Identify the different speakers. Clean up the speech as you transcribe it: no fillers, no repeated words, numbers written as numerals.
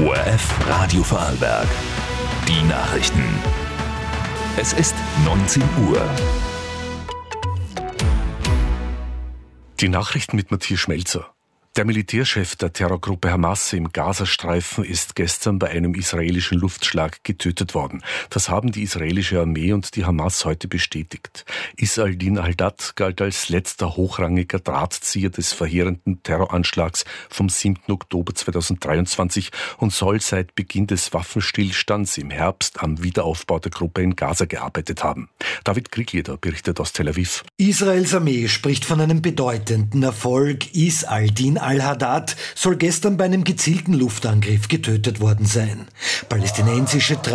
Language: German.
Speaker 1: ORF Radio Vorarlberg. Die Nachrichten. Es ist 19 Uhr.
Speaker 2: Die Nachrichten mit Matthias Schmelzer. Der Militärchef der Terrorgruppe Hamas im Gazastreifen ist gestern bei einem israelischen Luftschlag getötet worden. Das haben die israelische Armee und die Hamas heute bestätigt. Isaldin al-Dad galt als letzter hochrangiger Drahtzieher des verheerenden Terroranschlags vom 7. Oktober 2023 und soll seit Beginn des Waffenstillstands im Herbst am Wiederaufbau der Gruppe in Gaza gearbeitet haben. David Kriegeder berichtet aus Tel Aviv.
Speaker 3: Israels Armee spricht von einem bedeutenden Erfolg. Isaldin al-Dad soll gestern bei einem gezielten Luftangriff getötet worden sein. Palästinensische